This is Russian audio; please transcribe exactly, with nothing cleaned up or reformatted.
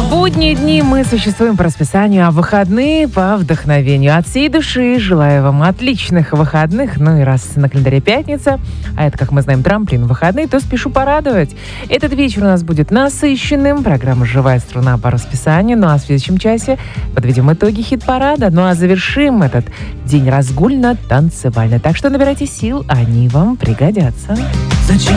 Будние дни мы существуем по расписанию, а выходные по вдохновению. От всей души желаю вам отличных выходных. Ну и раз на календаре пятница, а это, как мы знаем, трамплин выходные, то спешу порадовать. Этот вечер у нас будет насыщенным. Программа «Живая струна» по расписанию. Ну а в следующем часе подведем итоги хит-парада. Ну а завершим этот день разгульно-танцевально. Так что набирайте сил, они вам пригодятся. Зачем